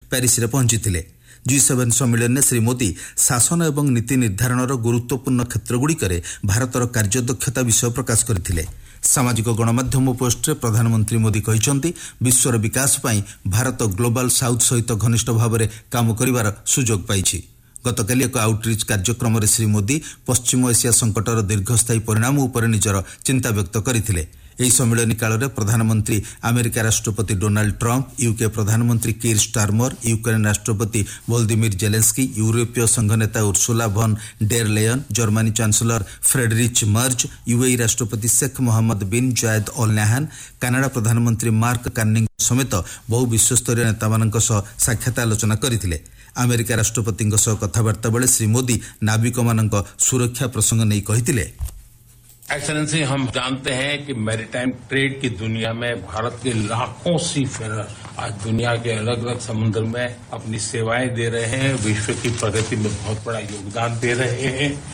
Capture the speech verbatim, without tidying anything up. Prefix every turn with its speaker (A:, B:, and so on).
A: Paris रे पहुंचीथिले। जी seven सम्मेलन में श्री मोदी शासन एवं नीति निर्धारण गुरुत्वपूर्ण क्षेत्रगुड़िकरे भारतर कार्यदक्षता विषय प्रकाश करथिले। सामाजिक गणमाध्यम पोस्टरे प्रधानमंत्री मोदी कहिसंती विश्वर विकास पई भारत ग्लोबल साउथ सहित घनिष्ठ भाव में काम करिवार सुजोग पाइछि। गतकाली एक आउटरीच कार्यक्रम श्री मोदी पश्चिम एशिया संकटर दीर्घस्थायी परिणाम उपर निजर चिंता व्यक्त करथिले। ଏହି ସମ୍ମିଳନୀ କାଳରେ ପ୍ରଧାନମନ୍ତ୍ରୀ ଆମେରିକା ରାଷ୍ଟ୍ରପତି ଡୋନାଲ୍ଡ ଟ୍ରମ୍ପ, ୟୁକେ ପ୍ରଧାନମନ୍ତ୍ରୀ କିର୍ ଷ୍ଟାରମର, ୟୁକ୍ରେନ ରାଷ୍ଟ୍ରପତି ଭୋଲଦିମିର ଜେଲେନ୍ସ୍କି, ୟୁରୋପୀୟ ସଂଘ ନେତା Ursula von der ଲେୟନ୍, Germany chancellor ଫ୍ରେଡରିଚ୍ merge, UAE ରାଷ୍ଟ୍ରପତି Sheikh Mohammed bin Zayed Al Nahan, Canada ପ୍ରଧାନମନ୍ତ୍ରୀ ମାର୍କ କାର୍ଣ୍ଣିଙ୍କ ସମେତ ବହୁ ବିଶ୍ୱସ୍ତରୀୟ ନେତାମାନଙ୍କ ସହ ସାକ୍ଷାତ ଆଲୋଚନା କରିଥିଲେ। ଆମେରିକା ରାଷ୍ଟ୍ରପତିଙ୍କ ସହ କଥାବାର୍ତ୍ତା ବେଳେ ଶ୍ରୀ ମୋଦି ନାବିକମାନଙ୍କ ସୁରକ୍ଷା ପ୍ରସଙ୍ଗ ନେଇ କହିଥିଲେ,
B: एक्सेलेंसी, हम जानते हैं कि मैरीटाइम ट्रेड की दुनिया में भारत के लाखों सी फेरर आज दुनिया के अलग अलग समुद्र में अपनी सेवाएं दे रहे हैं, विश्व की प्रगति में बहुत बड़ा योगदान दे रहे हैं।